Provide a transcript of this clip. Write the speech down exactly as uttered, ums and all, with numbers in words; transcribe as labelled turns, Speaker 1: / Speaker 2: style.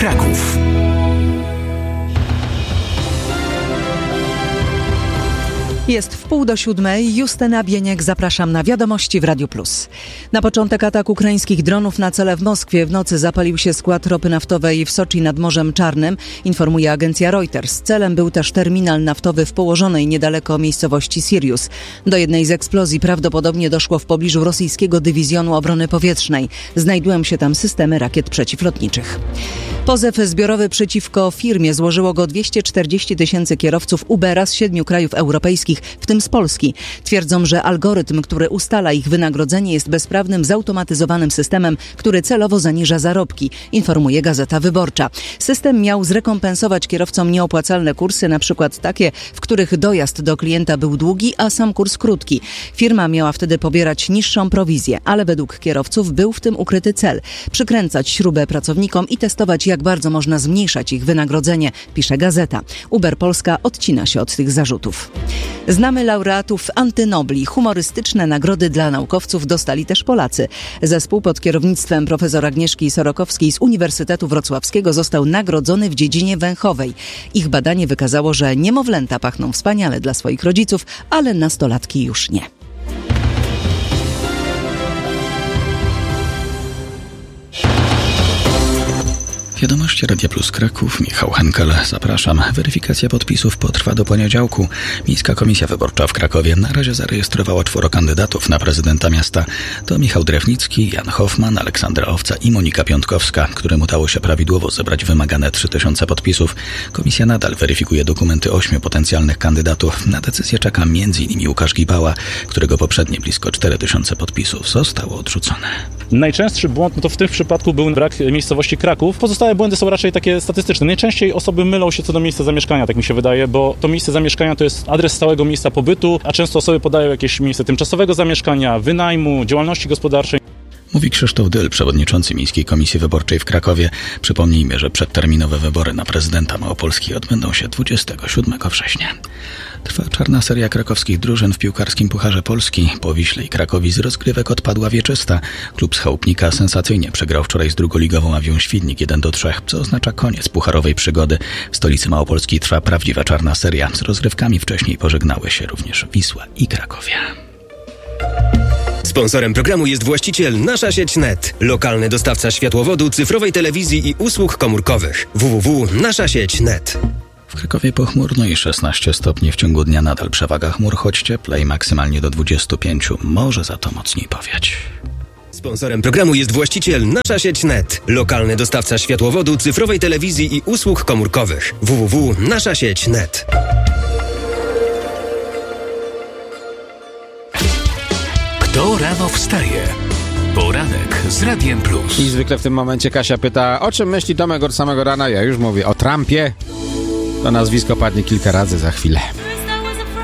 Speaker 1: Kraków.
Speaker 2: Jest w pół do siódmej. Justyna Bieniek, zapraszam na Wiadomości w Radiu Plus. Na początek ataku ukraińskich dronów na cele w Moskwie w nocy zapalił się skład ropy naftowej w Soczi nad Morzem Czarnym, informuje agencja Reuters. Celem był też terminal naftowy w położonej niedaleko miejscowości Sirius. Do jednej z eksplozji prawdopodobnie doszło w pobliżu rosyjskiego dywizjonu obrony powietrznej. Znajdują się tam systemy rakiet przeciwlotniczych. Pozew zbiorowy przeciwko firmie złożyło go dwieście czterdzieści tysięcy kierowców Ubera z siedmiu krajów europejskich, w tym z Polski. Twierdzą, że algorytm, który ustala ich wynagrodzenie, jest bezprawnym, zautomatyzowanym systemem, który celowo zaniża zarobki, informuje Gazeta Wyborcza. System miał zrekompensować kierowcom nieopłacalne kursy, na przykład takie, w których dojazd do klienta był długi, a sam kurs krótki. Firma miała wtedy pobierać niższą prowizję, ale według kierowców był w tym ukryty cel – przykręcać śrubę pracownikom i testować, jak bardzo można zmniejszać ich wynagrodzenie, pisze Gazeta. Uber Polska odcina się od tych zarzutów. Znamy laureatów Antynobli. Humorystyczne nagrody dla naukowców dostali też Polacy. Zespół pod kierownictwem profesor Agnieszki Sorokowskiej z Uniwersytetu Wrocławskiego został nagrodzony w dziedzinie węchowej. Ich badanie wykazało, że niemowlęta pachną wspaniale dla swoich rodziców, ale nastolatki już nie.
Speaker 3: Wiadomości Radia Plus Kraków, Michał Henkel, zapraszam. Weryfikacja podpisów potrwa do poniedziałku. Miejska Komisja Wyborcza w Krakowie na razie zarejestrowała czworo kandydatów na prezydenta miasta. To Michał Drewnicki, Jan Hoffman, Aleksandra Owca i Monika Piątkowska, którym udało się prawidłowo zebrać wymagane trzy tysiące podpisów. Komisja nadal weryfikuje dokumenty ośmiu potencjalnych kandydatów. Na decyzję czeka między innymi Łukasz Gibała, którego poprzednie blisko cztery tysiące podpisów zostało odrzucone.
Speaker 4: Najczęstszy błąd no to w tym przypadku był brak miejscowości Kraków. Pozostałe błędy są raczej takie statystyczne. Najczęściej osoby mylą się co do miejsca zamieszkania, tak mi się wydaje, bo to miejsce zamieszkania to jest adres stałego miejsca pobytu, a często osoby podają jakieś miejsce tymczasowego zamieszkania, wynajmu, działalności gospodarczej.
Speaker 3: Mówi Krzysztof Dyl, przewodniczący Miejskiej Komisji Wyborczej w Krakowie. Przypomnijmy, że przedterminowe wybory na prezydenta Małopolski odbędą się dwudziestego siódmego września. Trwa czarna seria krakowskich drużyn w piłkarskim Pucharze Polski. Po Wiśle i Krakowi z rozgrywek odpadła Wieczysta. Klub z Chałupnika sensacyjnie przegrał wczoraj z drugoligową Awią Świdnik jeden do trzech, co oznacza koniec pucharowej przygody. W stolicy Małopolskiej trwa prawdziwa czarna seria. Z rozgrywkami wcześniej pożegnały się również Wisła i Krakowia.
Speaker 5: Sponsorem programu jest właściciel Nasza Sieć Net, lokalny dostawca światłowodu, cyfrowej telewizji i usług komórkowych. w w w kropka nasza sieć kropka net.
Speaker 3: W Krakowie pochmurno i szesnaście stopni. W ciągu dnia nadal przewaga chmur, choć cieplej, maksymalnie do dwudziestu pięciu. Może za to mocniej powiać.
Speaker 5: Sponsorem programu jest właściciel Nasza Sieć Net, lokalny dostawca światłowodu, cyfrowej telewizji i usług komórkowych. w w w kropka nasza sieć kropka net.
Speaker 1: Kto rano wstaje? Poranek z Radiem Plus.
Speaker 6: I zwykle w tym momencie Kasia pyta, o czym myśli Tomek od samego rana? Ja już mówię o Trumpie. To nazwisko padnie kilka razy za chwilę.